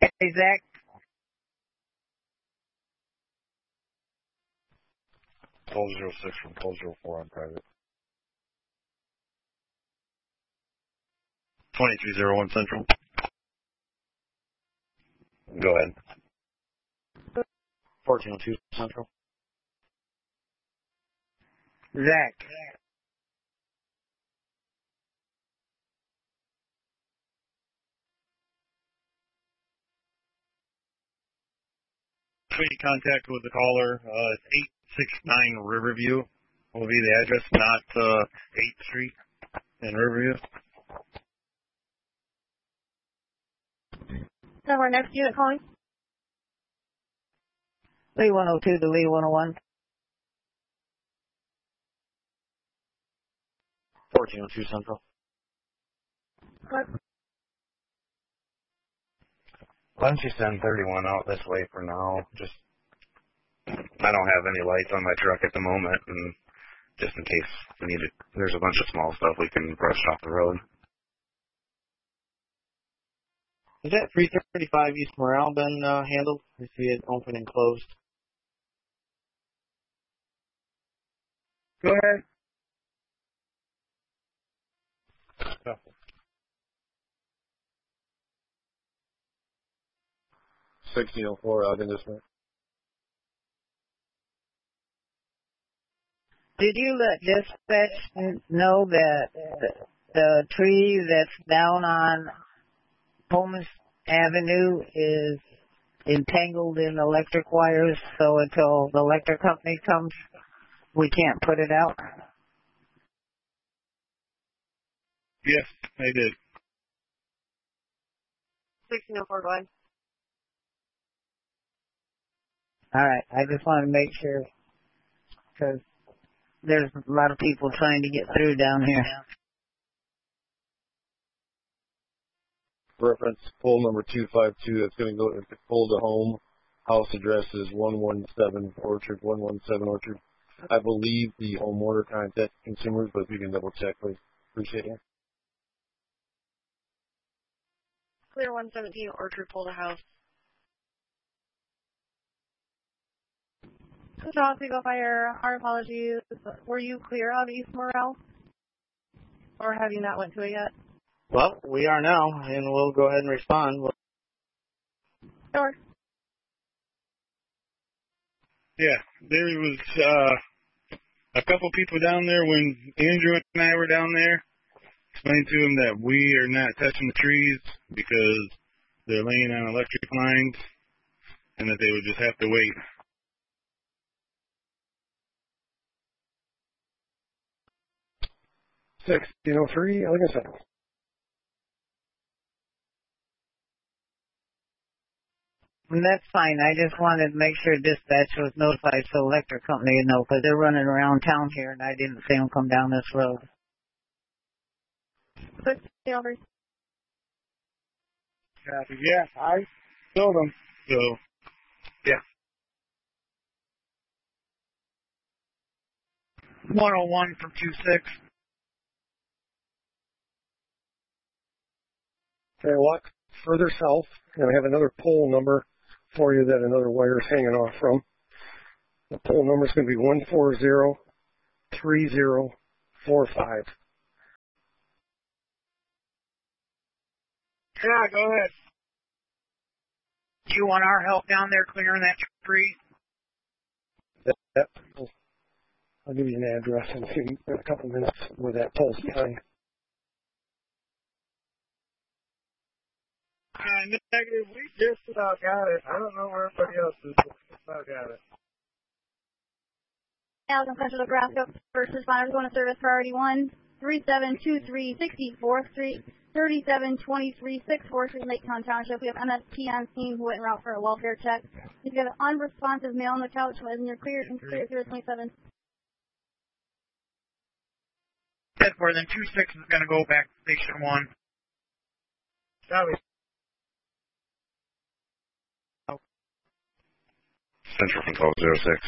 Hey, Zach. Call 06 from call 04 on private. 2301 Central. Go ahead. 1402 Central. Zach. Between contact with the caller, it's 869 Riverview will be the address, not 8th Street in Riverview. So our next unit calling? Lee 102 to Lee 101. 1402 Central. What? Why don't you send 31 out this way for now? Just, I don't have any lights on my truck at the moment, and just in case we need it, there's a bunch of small stuff we can brush off the road. Is that 335 East Morale been handled? I see it open and closed. Go ahead. Yeah. 1604 out in this way. Did you let dispatch know that the tree that's down on Pullman Avenue is entangled in electric wires, so until the electric company comes, we can't put it out? Yes, they did. 1604, go ahead. All right, I just want to make sure, because there's a lot of people trying to get through down here. Reference poll number 252. That's going to go to pull to home. House address is 117 Orchard, 117 Orchard. I believe the homeowner contacted consumers, but if you can double check, please. Appreciate it. Clear 117 Orchard, pull the house. So John, we go fire. Our apologies. Were you clear of East Morale? Or have you not went to it yet? Well, we are now, and we'll go ahead and respond. Sure. Yeah, there was a couple people down there when Andrew and I were down there. Explained to them that we are not touching the trees because they're laying on electric lines, and that they would just have to wait. $1603, like I said. And that's fine. I just wanted to make sure dispatch was notified so electric company would know, because they're running around town here, and I didn't see them come down this road. 1603. Yeah, I told them. So, yeah. 101 from 26. Okay, walk further south, and I have another pole number for you that another wire is hanging off from. The pole number is going to be 1403045. Yeah, go ahead. Do you want our help down there clearing that tree? I'll give you an address in a couple minutes where that pole's behind. Negative, we just about got it. I don't know where everybody else is, but we just about got it. Alvin Central Nebraska, first responders going to service priority 1, 3723 64th Street, 3723 64th Street, Lake Town Township. We have MSP on scene who went en route for a welfare check. If you have an unresponsive male on the couch, and you're cleared, and clear 027. Bedford, then 26 is going to go back to Station 1. Copy. Central from 1206.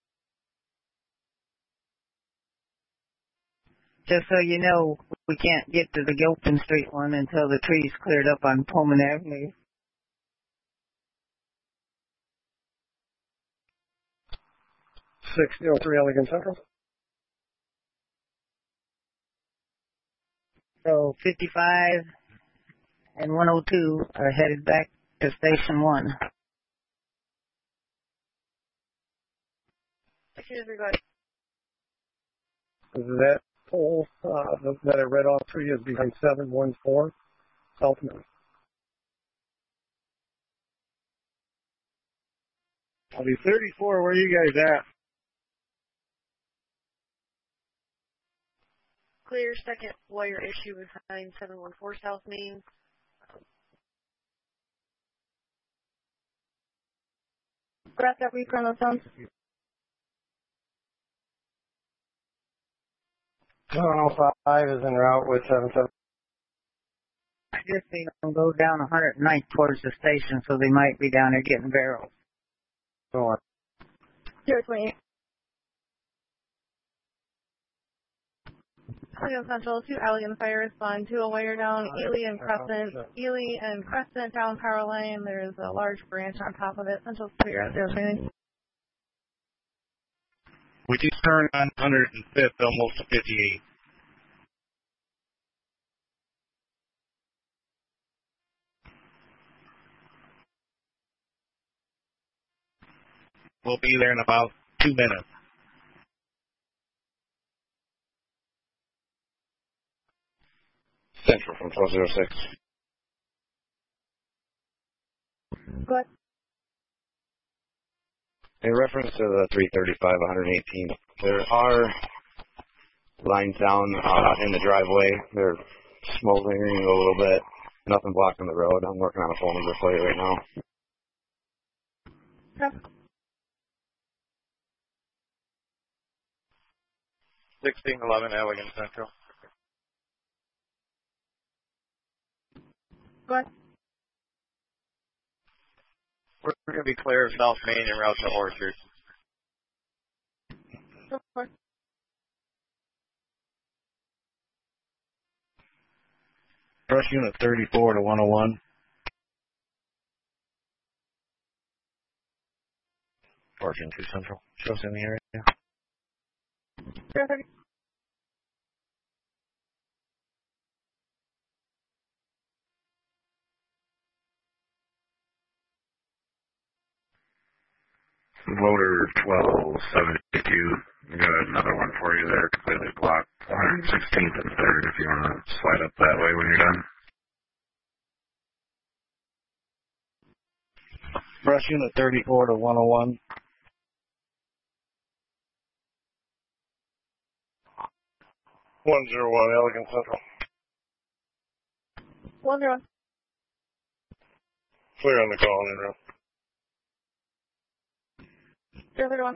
Just so you know, we can't get to the Gilpin Street one until the tree's cleared up on Pullman Avenue. 6003 Elegant Central. So 55 and 102 are headed back to Station 1. That pole that I read off to you is behind 714 South Main. I'll be 34. Where are you guys at? Clear, second wire issue behind 714 South Main. Grab that week on those phones. 705 is en route with 77. I just seen them go down 109th towards the station, so they might be down there getting barrels. Go on. 028. Cleo Central, 2 Alley and Fire respond to a wire down Ely and Crescent down power line. There's a large branch on top of it. Central's clear at 029. We just turned on 105th, almost to 58. We'll be there in about 2 minutes. Central from 1206. Go ahead. In reference to the 335, 118, there are lines down in the driveway. They're smoldering a little bit. Nothing blocking the road. I'm working on a phone number for you right now. Okay. 1611 Elegant Central. Go ahead. We're going to be clear of South Main and route to Orchard. Go for it. Brush unit 34 to 101. Origin 2 Central. Shows in the area. 030. Loader 1272. Got another one for you there, completely blocked. 116th and 3rd if you want to slide up that way when you're done. Brush unit 34 to 101. 101 Elegant Central. 101. Clear on the call in route. 031.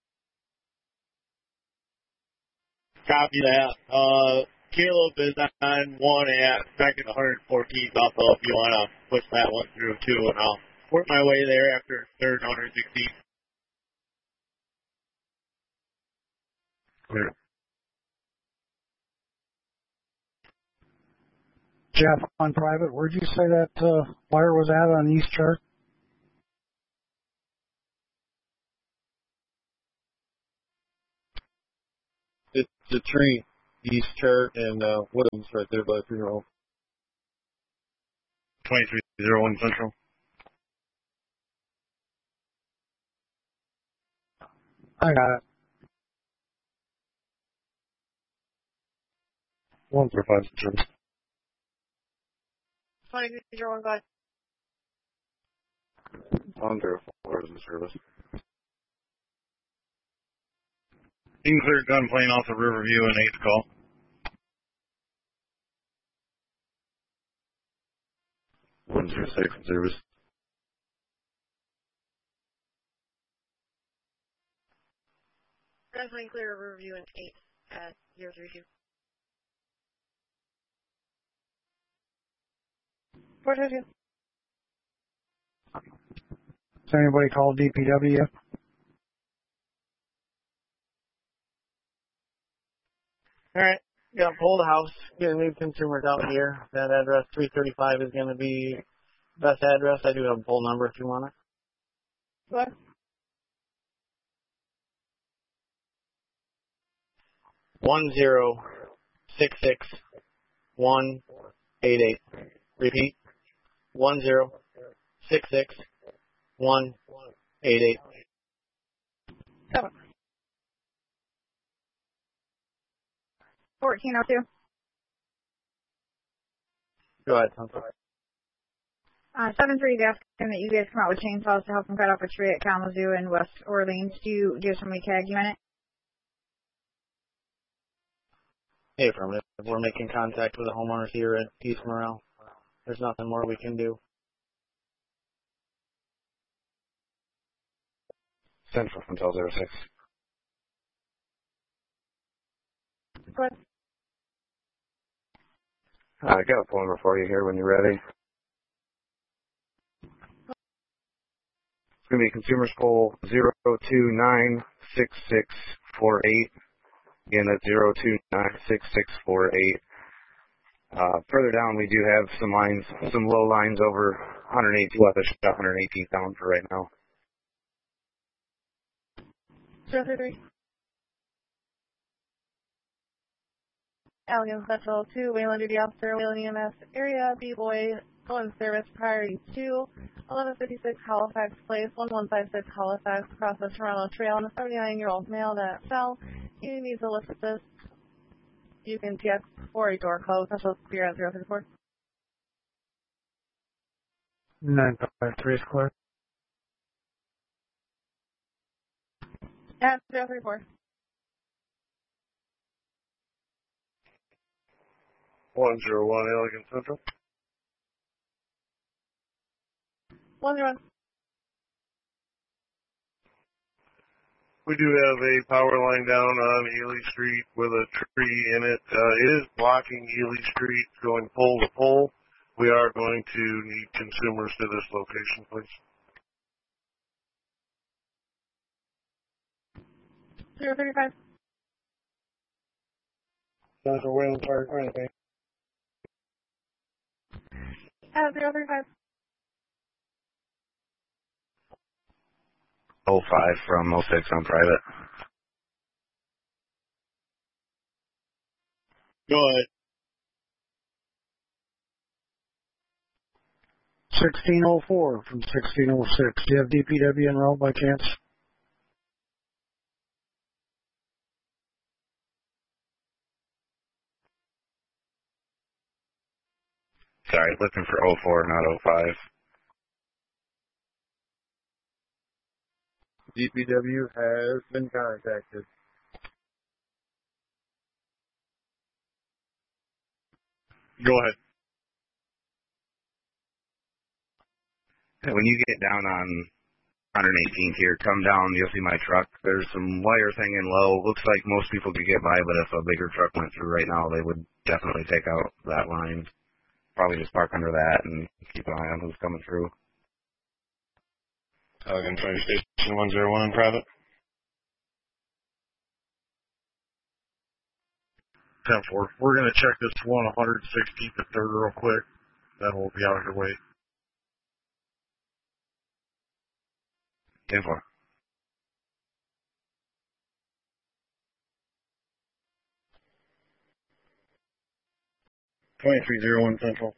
Copy that. Caleb is on 1 at second 114th also if you want to push that one through too, and I'll work my way there after third 116th. Clear. Jeff, on private, where'd you say that wire was at on the east chart? It's the tree, East Chart, and Woodham's right there by the funeral. 2301 Central. I got it. 145 Central. 2301, go ahead. 104 is the service. You can clear gunplane off of Riverview and 8th call. One zero six service. Gunplane clear Riverview and 8 at 032. 422. Has anybody called DPW yet? Alright, got to pull the house, get new consumers out here. That address 335 is going to be best address. I do have a poll number if you want it. Go ahead. 1066-188. Repeat, 1066-188. 1402. Go ahead, Tom. 7-3 is asking that you guys come out with chainsaws to help them cut off a tree at Kalamazoo in West Orleans. Do you have somebody tag you in it? Hey, affirmative. We're making contact with the homeowners here at East Morale. There's nothing more we can do. Central Control 06. Go ahead. I got a phone number for you here when you're ready. It's going to be Consumers Poll 0296648. Again, that's 0296648. Further down, we do have some lines, some low lines over 118. We'll have to shut 118 down for right now. 033. Allegan Central 2, Wayland Duty Officer, Wayland EMS Area, B-Boy, Phone Service Priority 2, 1156 Halifax Place, 1156 Halifax, across the Toronto Trail, and a 79-year-old male that fell. He needs a lift assist. You can TX for a door close. Central Clear at 034. 953 is clear. At 034. 101 Elegant Central. 101. We do have a power line down on Ely Street with a tree in it. It is blocking Ely Street going pole to pole. We are going to need consumers to this location, please. 035. Central Wayland Fire Clinic. At 035. 05 from 06 on private. Go ahead. 1604 from 1606. Do you have DPW enrolled by chance? Sorry, looking for 04, not 05. DPW has been contacted. Go ahead. When you get down on 118th here, come down, you'll see my truck. There's some wires hanging low. Looks like most people could get by, but if a bigger truck went through right now, they would definitely take out that line. Probably just park under that and keep an eye on who's coming through. Allegan Fire Station 101 private. 10-4. We're going to check this one 116th and 3rd real quick. Then we'll be out of your way. 10-4. 2301 Central.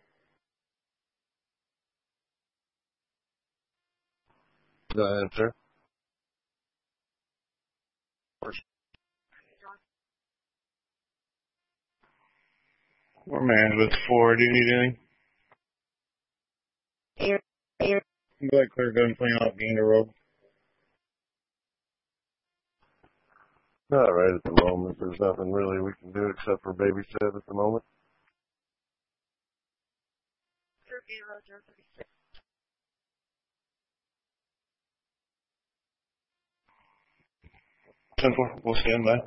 Go ahead, sir. We're manned with 4. Do you need anything? Go ahead, clear gunplay off Gander Road. Not right at the moment. There's nothing really we can do except for babysit at the moment. Central, we'll stand by.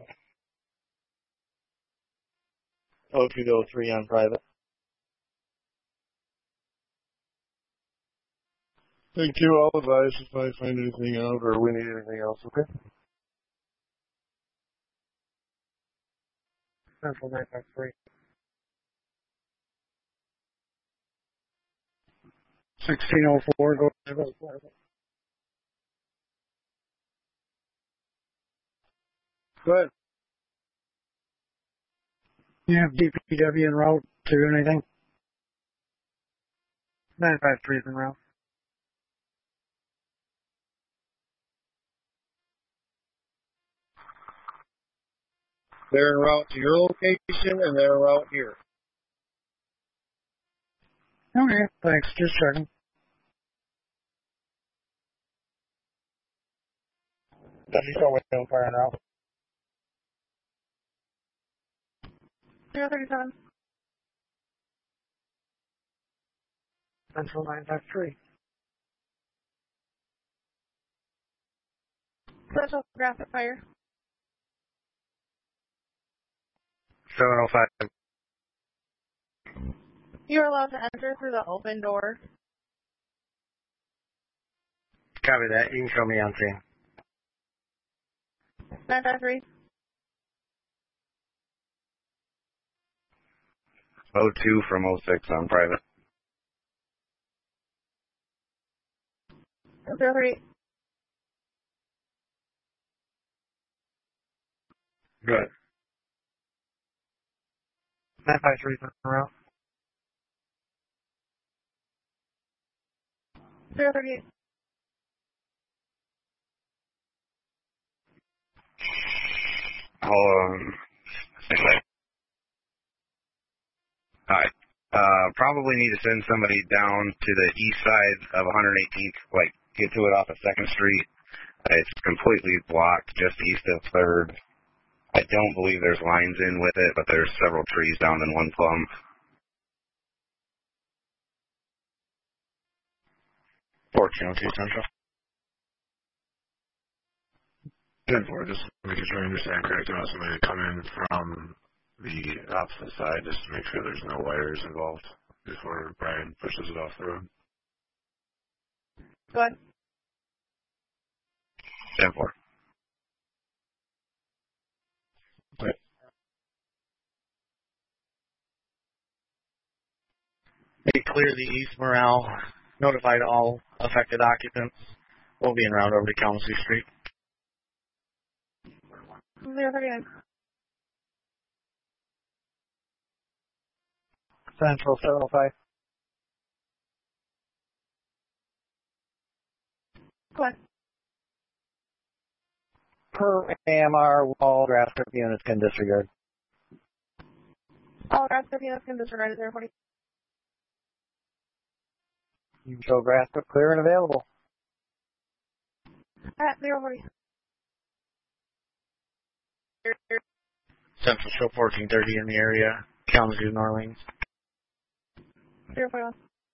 0203 on private. Thank you. I'll advise if I find anything out or we need anything else, okay? Central 953. 1604, go ahead. Go ahead. You have DPW en route to do anything? 953 is en route. They're en route to your location, and they're en route here. Okay, thanks. Just checking. You saw Wayland Fire en route. 037. Central 953. Special graphic fire. 705. You are allowed to enter through the open door. Copy that. You can show me on scene. 953. 02 from 06 on private. 038. Good. 953 is en route. 038. Alright. Probably need to send somebody down to the east side of 118th, like get to it off of 2nd Street. It's completely blocked just east of 3rd. I don't believe there's lines in with it, but there's several trees down in one plumb. Fortune 02 Central. 10-4, just making sure I understand correctly. I want somebody to come in from the opposite side just to make sure there's no wires involved before Brian pushes it off the road. Go ahead. 10-4. They clear the East Morale, notified all affected occupants. We'll be en route over to Kalamazoo Street. 039. Central 705. Go ahead. Per AMR, all grass strip units can disregard. All grass strip units can disregard at 040. You show grass strip clear and available. At 040. Central show 1430 in the area. Kalamazoo, New Orleans. 041.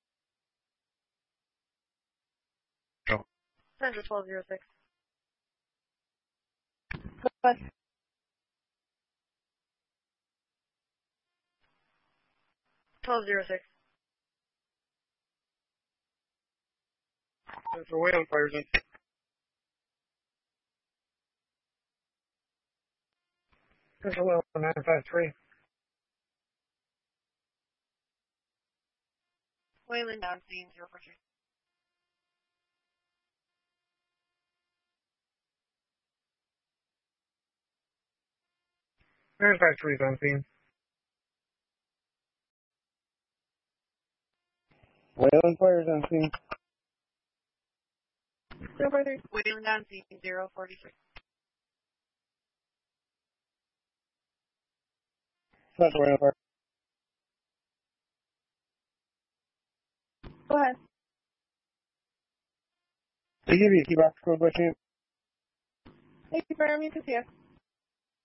Oh. Central 1206. Go ahead. Central Wayland Fire's in. Central Wayland 953. Wayland down scene 043. There's 953 is on scene. Wayland Fire's on scene. 043. Wayland down scene 043. Central Wayland Fire. Go ahead. They give you a key box code by chance? Thank you, Brian. You can see us.